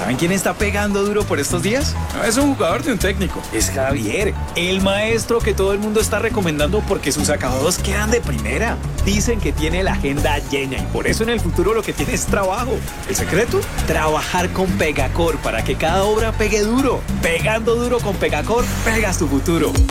¿Saben quién está pegando duro por estos días? No es un jugador de un técnico, es Javier, el maestro que todo el mundo está recomendando porque sus acabados quedan de primera. Dicen que tiene la agenda llena y por eso en el futuro lo que tiene es trabajo. ¿El secreto? Trabajar con Pegacor para que cada obra pegue duro. Pegando duro con Pegacor, pegas tu futuro.